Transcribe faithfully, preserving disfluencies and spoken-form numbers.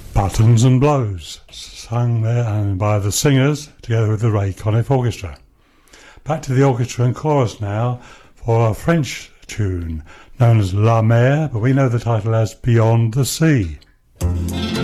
Buttons and Blows, sung there and by the Singers together with the Ray Conniff Orchestra. Back to the orchestra and chorus now for a French tune known as La Mer, but we know the title as Beyond the Sea.